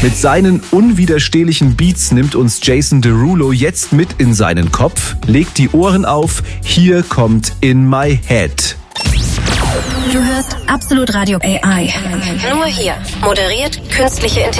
Mit seinen unwiderstehlichen Beats nimmt uns Jason Derulo jetzt mit in seinen Kopf. Legt die Ohren auf, hier kommt In My Head. Du hörst Absolut Radio AI. Nur hier. Moderiert künstliche Intelligenz.